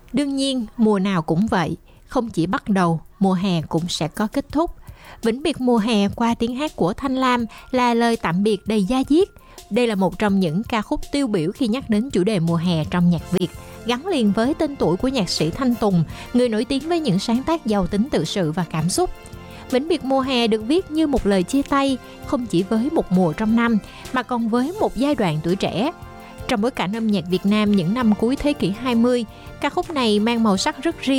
Đương nhiên, mùa nào cũng vậy, không chỉ bắt đầu, mùa hè cũng sẽ có kết thúc. Vĩnh biệt mùa hè qua tiếng hát của Thanh Lam là lời tạm biệt đầy da diết. Đây là một trong những ca khúc tiêu biểu khi nhắc đến chủ đề mùa hè trong nhạc Việt, gắn liền với tên tuổi của nhạc sĩ Thanh Tùng, người nổi tiếng với những sáng tác giàu tính tự sự và cảm xúc. Vĩnh biệt mùa hè được viết như một lời chia tay, không chỉ với một mùa trong năm, mà còn với một giai đoạn tuổi trẻ. Trong bối cảnh âm nhạc Việt Nam những năm cuối thế kỷ 20, ca khúc này mang màu sắc rất riêng.